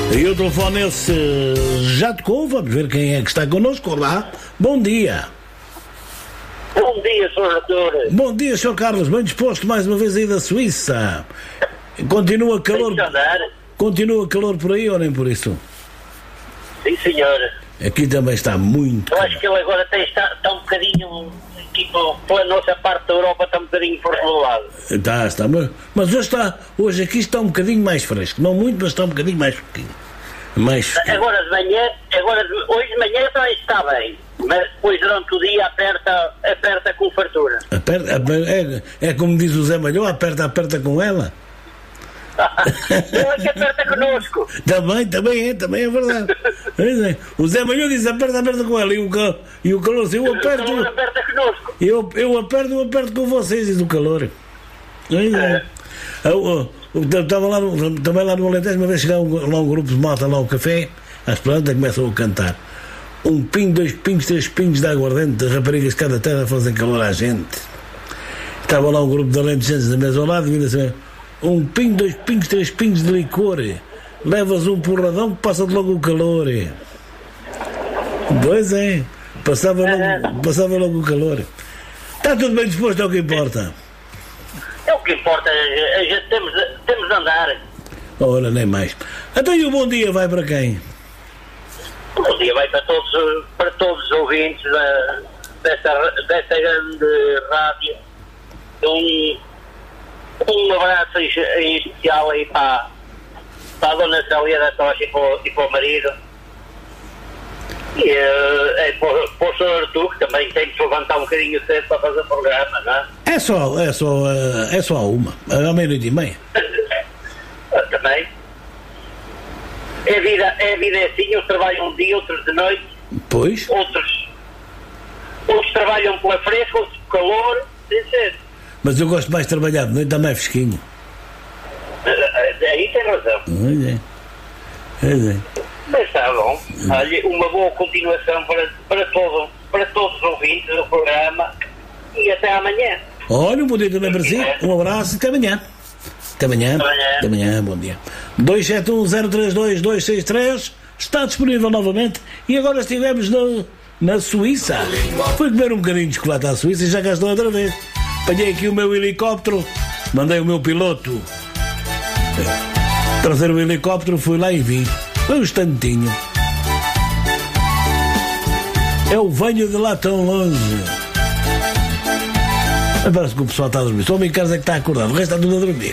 E o telefone esse já tocou, vamos ver quem é que está connosco. Olá, bom dia. Bom dia, Sr. Doutor. Bom dia, Sr. Carlos, bem disposto mais uma vez aí da Suíça. Continua calor por aí ou nem por isso? Sim, senhor. Aqui também está muito Eu acho que ele agora está um bocadinho, tipo, pela nossa parte da Europa está um bocadinho formulado. Está, mas hoje aqui está um bocadinho mais fresco, não muito, mas está um bocadinho mais fresquinho. Agora de manhã, hoje de manhã também está bem, mas depois durante o dia aperta com fartura. É como diz o Zé Malhou, aperta com ela. Ele é que aperta connosco. Também é verdade. O Zé Malhou diz aperta com ela e o calor, se eu aperto. O calor aperta connosco. Eu aperto com vocês, diz o calor. Estava lá também lá no Alentejo, uma vez chegava lá um grupo de malta lá ao café, às plantas começam a cantar. Um pingo, 2 pingos, 3 pingos de aguardente, as raparigas de cada terra fazem calor à gente. Estava lá um grupo de alentejantes da mesa ao lado, vindo assim: um pingo, 2 pingos, 3 pingos de licor, levas um porradão que passa-te logo o calor. Pois é, passava logo o calor. Está tudo bem disposto, é o que importa. É o que importa, a gente temos de andar. Ora, nem mais. Então e o bom dia vai para quem? O bom dia vai para todos os ouvintes desta grande rádio. Um abraço em especial aí para a dona Célia da Tocha e para o marido. E para o Sr. Artur, que também tem de se levantar um bocadinho cedo para fazer o programa, não é? É só uma, à meia-noite e meia. Também. A vida é assim, uns trabalham um dia, outros de noite. Pois. Outros trabalham pela fresca, outros por calor, tem de ser. Mas eu gosto mais de trabalhar de noite, está mais fresquinho. Aí tem razão. Pois é. Mas está bom. Olha, uma boa continuação para todos os ouvintes do programa e até amanhã. Olha, um bom dia também para si. Um abraço e até amanhã. Até amanhã, bom dia. 271-032-263 está disponível novamente. E agora estivemos na Suíça. Fui comer um bocadinho de chocolate à Suíça e já cá estou outra vez. Apanhei aqui o meu helicóptero, mandei o meu piloto trazer o helicóptero, fui lá e vim. Foi um instantinho. Eu venho de lá tão longe. Parece que o pessoal está a dormir. Só o Micas é que está acordado, o resto está tudo a dormir.